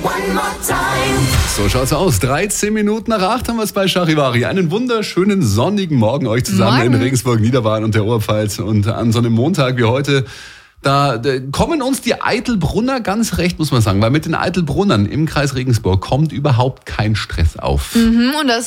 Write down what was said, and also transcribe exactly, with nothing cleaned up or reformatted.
So schaut's aus. dreizehn Minuten nach acht haben wir es bei Charivari. Einen wunderschönen sonnigen Morgen euch zusammen Morgen. in Regensburg, Niederbayern und der Oberpfalz. Und an so einem Montag wie heute, da, da kommen uns die Eitelbrunner ganz recht, muss man sagen. Weil mit den Eitelbrunnern im Kreis Regensburg kommt überhaupt kein Stress auf. Mhm, und das